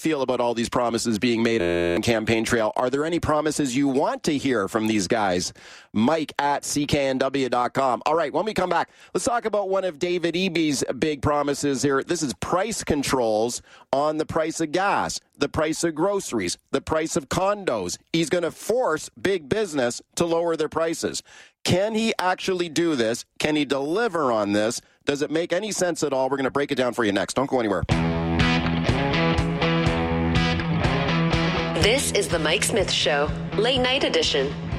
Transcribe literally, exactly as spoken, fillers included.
feel about all these promises being made on campaign trail? Are there any promises you want to hear from these guys? Mike at C K N W dot com. All right, when we come back, let's talk about one of David Eby's big promises here. This is price controls on the price of gas, the price of groceries, the price of condos. He's going to force big business to lower their prices. Can he actually do this? Can he deliver on this? Does it make any sense at all? We're going to break it down for you next. Don't go anywhere. This is the Mike Smith Show, late night edition.